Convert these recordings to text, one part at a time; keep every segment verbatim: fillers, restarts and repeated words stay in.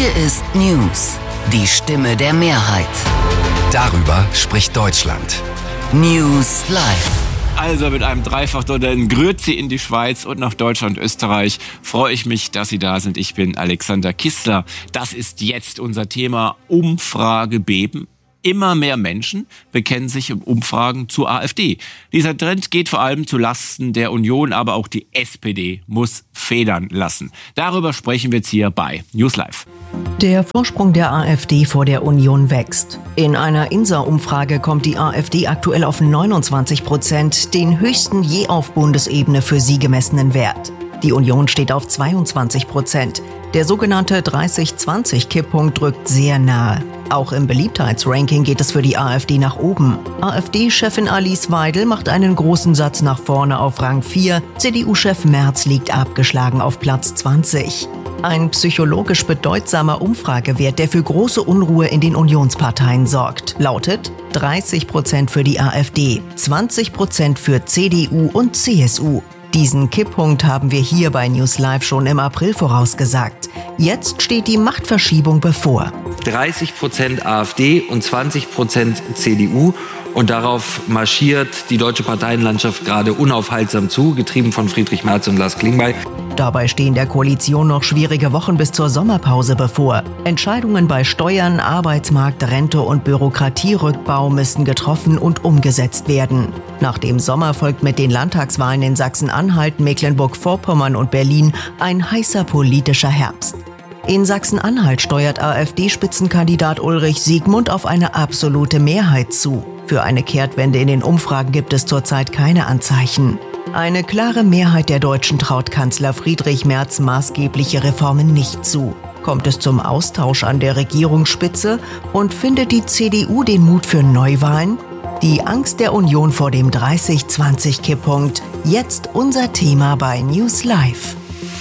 Hier ist News, die Stimme der Mehrheit. Darüber spricht Deutschland. News Live. Also mit einem Dreifachdollar in Grüezi in die Schweiz und nach Deutschland und Österreich freue ich mich, dass Sie da sind. Ich bin Alexander Kissler. Das ist jetzt unser Thema Umfragebeben. Immer mehr Menschen bekennen sich in Umfragen zur AfD. Dieser Trend geht vor allem zu Lasten der Union, aber auch die S P D muss federn lassen. Darüber sprechen wir jetzt hier bei News Live. Der Vorsprung der AfD vor der Union wächst. In einer INSA-Umfrage kommt die AfD aktuell auf neunundzwanzig Prozent, den höchsten je auf Bundesebene für sie gemessenen Wert. Die Union steht auf zweiundzwanzig Prozent. Der sogenannte dreißig zwanzig Kipppunkt rückt sehr nahe. Auch im Beliebtheitsranking geht es für die AfD nach oben. AfD-Chefin Alice Weidel macht einen großen Satz nach vorne auf Rang vier. C D U-Chef Merz liegt abgeschlagen auf Platz zwanzig. Ein psychologisch bedeutsamer Umfragewert, der für große Unruhe in den Unionsparteien sorgt, lautet dreißig Prozent für die AfD, zwanzig Prozent für C D U und C S U. Diesen Kipppunkt haben wir hier bei News Live schon im April vorausgesagt. Jetzt steht die Machtverschiebung bevor. dreißig Prozent AfD und zwanzig Prozent C D U. Und darauf marschiert die deutsche Parteienlandschaft gerade unaufhaltsam zu, getrieben von Friedrich Merz und Lars Klingbeil. Dabei stehen der Koalition noch schwierige Wochen bis zur Sommerpause bevor. Entscheidungen bei Steuern, Arbeitsmarkt, Rente und Bürokratierückbau müssen getroffen und umgesetzt werden. Nach dem Sommer folgt mit den Landtagswahlen in Sachsen-Anhalt, Mecklenburg-Vorpommern und Berlin ein heißer politischer Herbst. In Sachsen-Anhalt steuert AfD-Spitzenkandidat Ulrich Siegmund auf eine absolute Mehrheit zu. Für eine Kehrtwende in den Umfragen gibt es zurzeit keine Anzeichen. Eine klare Mehrheit der Deutschen traut Kanzler Friedrich Merz maßgebliche Reformen nicht zu. Kommt es zum Austausch an der Regierungsspitze und findet die C D U den Mut für Neuwahlen? Die Angst der Union vor dem dreißig zwanzig Kipppunkt. Jetzt unser Thema bei News Live.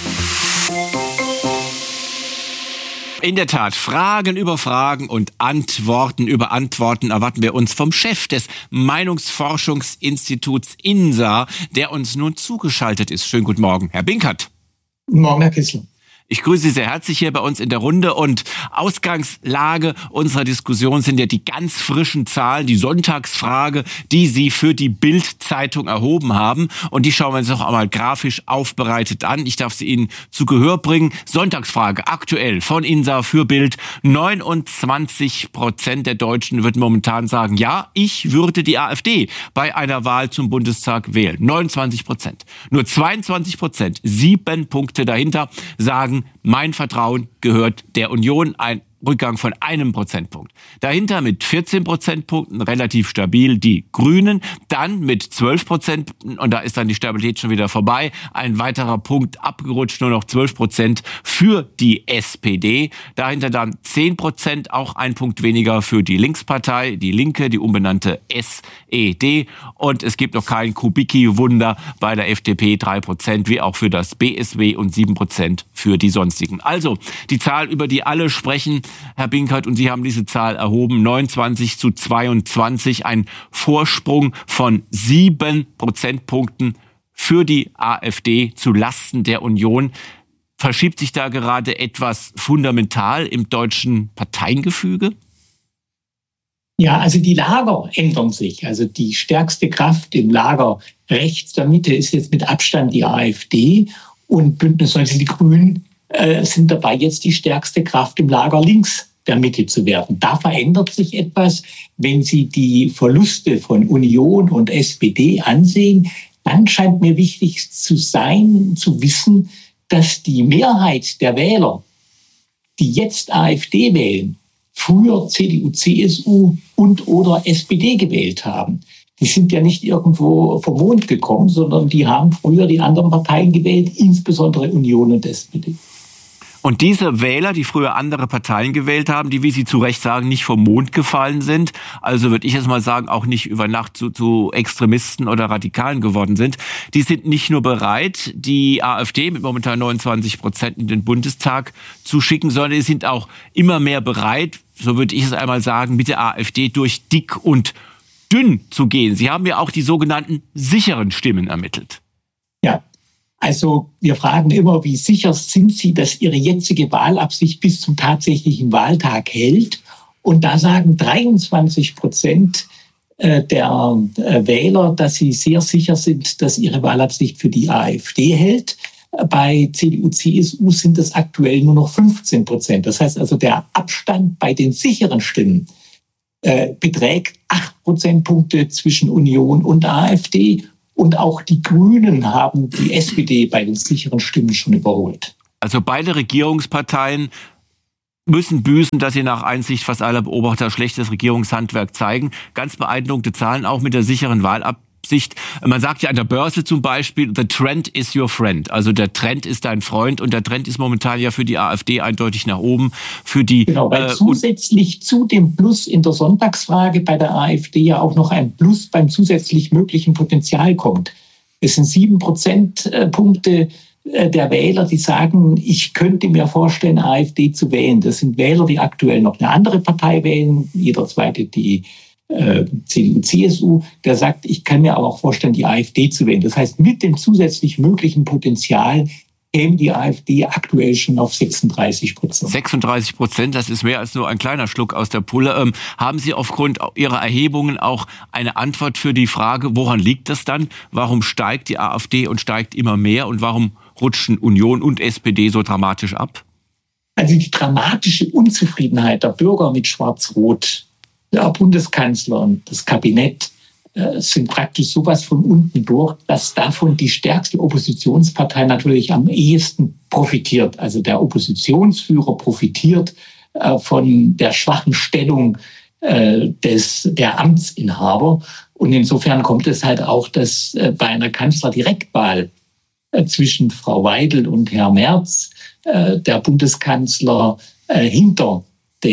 In der Tat, Fragen über Fragen und Antworten über Antworten erwarten wir uns vom Chef des Meinungsforschungsinstituts INSA, der uns nun zugeschaltet ist. Schönen guten Morgen, Herr Binkert. Guten Morgen, Herr Kissler. Ich grüße Sie sehr herzlich hier bei uns in der Runde und Ausgangslage unserer Diskussion sind ja die ganz frischen Zahlen, die Sonntagsfrage, die Sie für die Bild-Zeitung erhoben haben und die schauen wir uns noch einmal grafisch aufbereitet an. Ich darf sie Ihnen zu Gehör bringen. Sonntagsfrage aktuell von INSA für Bild. neunundzwanzig Prozent der Deutschen würden momentan sagen, ja, ich würde die AfD bei einer Wahl zum Bundestag wählen. neunundzwanzig Prozent. Nur zweiundzwanzig Prozent, sieben Punkte dahinter, sagen, mein Vertrauen gehört der Union, ein Rückgang von einem Prozentpunkt. Dahinter mit vierzehn Prozentpunkten relativ stabil die Grünen, dann mit zwölf Prozent, und da ist dann die Stabilität schon wieder vorbei, ein weiterer Punkt abgerutscht, nur noch zwölf Prozent für die S P D. Dahinter dann zehn Prozent, auch ein Punkt weniger für die Linkspartei, die Linke, die umbenannte S E D. Und es gibt noch kein Kubicki-Wunder bei der F D P, drei Prozent, wie auch für das B S W und sieben Prozent für die sonstigen. Also die Zahl, über die alle sprechen, Herr Binkert, und Sie haben diese Zahl erhoben, neunundzwanzig zu zweiundzwanzig, ein Vorsprung von sieben Prozentpunkten für die AfD zu Lasten der Union. Verschiebt sich da gerade etwas fundamental im deutschen Parteiengefüge? Ja, also die Lager ändern sich. Also die stärkste Kraft im Lager rechts der Mitte ist jetzt mit Abstand die AfD und Bündnis neunzig Die Grünen äh, sind dabei, jetzt die stärkste Kraft im Lager links der Mitte zu werden. Da verändert sich etwas. Wenn Sie die Verluste von Union und S P D ansehen, dann scheint mir wichtig zu sein, zu wissen, dass die Mehrheit der Wähler, die jetzt AfD wählen, früher C D U, C S U und oder S P D gewählt haben. Die sind ja nicht irgendwo vom Mond gekommen, sondern die haben früher die anderen Parteien gewählt, insbesondere Union und S P D. Und diese Wähler, die früher andere Parteien gewählt haben, die, wie Sie zu Recht sagen, nicht vom Mond gefallen sind, also würde ich jetzt mal sagen, auch nicht über Nacht zu, zu Extremisten oder Radikalen geworden sind, die sind nicht nur bereit, die AfD mit momentan neunundzwanzig Prozent in den Bundestag zu schicken, sondern die sind auch immer mehr bereit, so würde ich es einmal sagen, mit der AfD durch dick und dünn zu gehen. Sie haben ja auch die sogenannten sicheren Stimmen ermittelt. Ja. Also wir fragen immer, wie sicher sind Sie, dass Ihre jetzige Wahlabsicht bis zum tatsächlichen Wahltag hält? Und da sagen dreiundzwanzig Prozent der Wähler, dass sie sehr sicher sind, dass ihre Wahlabsicht für die AfD hält. Bei C D U, C S U sind es aktuell nur noch fünfzehn Prozent. Das heißt also, der Abstand bei den sicheren Stimmen äh, beträgt acht Prozentpunkte zwischen Union und AfD. Und auch die Grünen haben die S P D bei den sicheren Stimmen schon überholt. Also beide Regierungsparteien müssen büßen, dass sie nach Einsicht fast aller Beobachter schlechtes Regierungshandwerk zeigen. Ganz beeindruckende Zahlen auch mit der sicheren Wahlabsicht. Man sagt ja an der Börse zum Beispiel, the trend is your friend. Also der Trend ist dein Freund und der Trend ist momentan ja für die AfD eindeutig nach oben. Für die, genau, weil äh, zusätzlich zu dem Plus in der Sonntagsfrage bei der AfD ja auch noch ein Plus beim zusätzlich möglichen Potenzial kommt. Es sind sieben Prozentpunkte der Wähler, die sagen, ich könnte mir vorstellen, AfD zu wählen. Das sind Wähler, die aktuell noch eine andere Partei wählen, jeder zweite die äh, C D U, C S U, der sagt, ich kann mir aber auch vorstellen, die AfD zu wählen. Das heißt, mit dem zusätzlich möglichen Potenzial käme die AfD aktuell schon auf sechsunddreißig Prozent. sechsunddreißig Prozent, das ist mehr als nur ein kleiner Schluck aus der Pulle. Ähm, haben Sie aufgrund Ihrer Erhebungen auch eine Antwort für die Frage, woran liegt das dann? Warum steigt die AfD und steigt immer mehr und warum rutschen Union und S P D so dramatisch ab? Also die dramatische Unzufriedenheit der Bürger mit Schwarz-Rot, der Bundeskanzler und das Kabinett äh, sind praktisch sowas von unten durch, dass davon die stärkste Oppositionspartei natürlich am ehesten profitiert. Also der Oppositionsführer profitiert äh, von der schwachen Stellung äh, des, der Amtsinhaber. Und insofern kommt es halt auch, dass äh, bei einer Kanzlerdirektwahl zwischen Frau Weidel und Herr Merz äh, der Bundeskanzler äh, hinter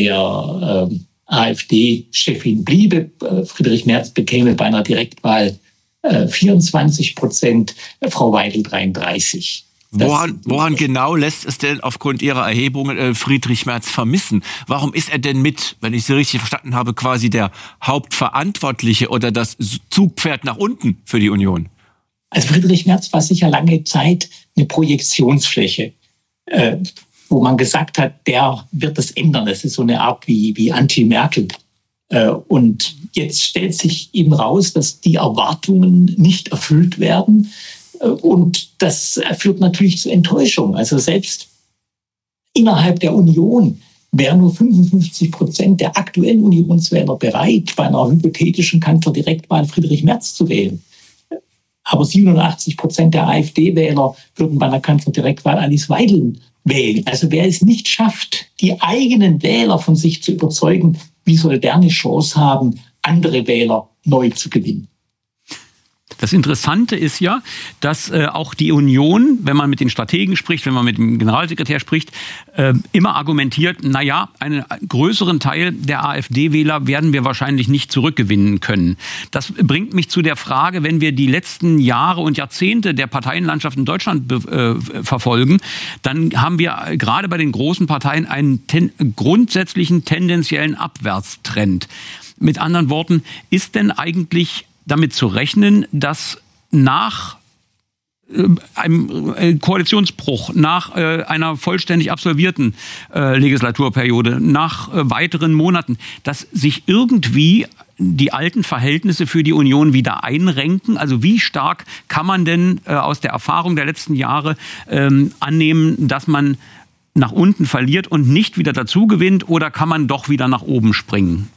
der äh, AfD-Chefin bliebe. Äh, Friedrich Merz bekäme bei einer Direktwahl äh, vierundzwanzig Prozent, äh, Frau Weidel dreiunddreißig. Woran, woran genau lässt es denn aufgrund Ihrer Erhebungen äh, Friedrich Merz vermissen? Warum ist er denn mit, wenn ich Sie richtig verstanden habe, quasi der Hauptverantwortliche oder das Zugpferd nach unten für die Union? Also Friedrich Merz war sicher lange Zeit eine Projektionsfläche, äh, wo man gesagt hat, der wird das ändern. Das ist so eine Art wie, wie Anti-Merkel. Äh, und jetzt stellt sich eben raus, dass die Erwartungen nicht erfüllt werden. Äh, und das führt natürlich zu Enttäuschung. Also selbst innerhalb der Union wären nur fünfundfünfzig Prozent der aktuellen Unionswähler bereit, bei einer hypothetischen Kanzlerdirektwahl Friedrich Merz zu wählen. Aber siebenundachtzig Prozent der AfD-Wähler würden bei einer Kanzlerdirektwahl Alice Weidel wählen. Also wer es nicht schafft, die eigenen Wähler von sich zu überzeugen, wie soll der eine Chance haben, andere Wähler neu zu gewinnen? Das Interessante ist ja, dass äh, auch die Union, wenn man mit den Strategen spricht, wenn man mit dem Generalsekretär spricht, äh, immer argumentiert, na ja, einen größeren Teil der AfD-Wähler werden wir wahrscheinlich nicht zurückgewinnen können. Das bringt mich zu der Frage, wenn wir die letzten Jahre und Jahrzehnte der Parteienlandschaft in Deutschland äh, verfolgen, dann haben wir gerade bei den großen Parteien einen ten- grundsätzlichen tendenziellen Abwärtstrend. Mit anderen Worten, ist denn eigentlich damit zu rechnen, dass nach äh, einem äh, Koalitionsbruch, nach äh, einer vollständig absolvierten äh, Legislaturperiode, nach äh, weiteren Monaten, dass sich irgendwie die alten Verhältnisse für die Union wieder einrenken? Also wie stark kann man denn äh, aus der Erfahrung der letzten Jahre ähm, annehmen, dass man nach unten verliert und nicht wieder dazu gewinnt, oder kann man doch wieder nach oben springen?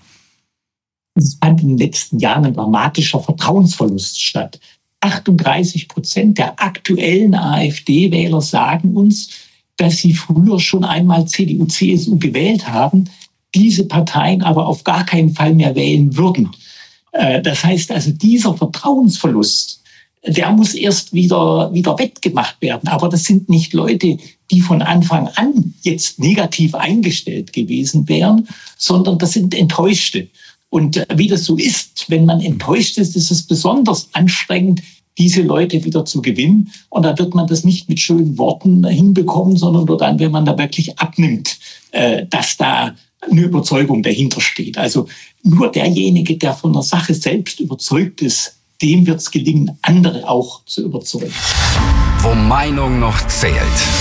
Es fand in den letzten Jahren ein dramatischer Vertrauensverlust statt. achtunddreißig Prozent der aktuellen AfD-Wähler sagen uns, dass sie früher schon einmal C D U, C S U gewählt haben, diese Parteien aber auf gar keinen Fall mehr wählen würden. Das heißt also, dieser Vertrauensverlust, der muss erst wieder, wieder wettgemacht werden. Aber das sind nicht Leute, die von Anfang an jetzt negativ eingestellt gewesen wären, sondern das sind Enttäuschte. Und wie das so ist, wenn man enttäuscht ist, ist es besonders anstrengend, diese Leute wieder zu gewinnen. Und da wird man das nicht mit schönen Worten hinbekommen, sondern nur dann, wenn man da wirklich abnimmt, dass da eine Überzeugung dahinter steht. Also nur derjenige, der von der Sache selbst überzeugt ist, dem wird es gelingen, andere auch zu überzeugen. wo Meinung noch zählt.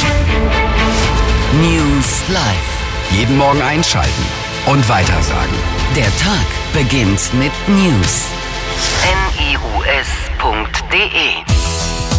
News Live. Jeden Morgen einschalten und weitersagen. Der Tag beginnt mit News. N I U S punkt D E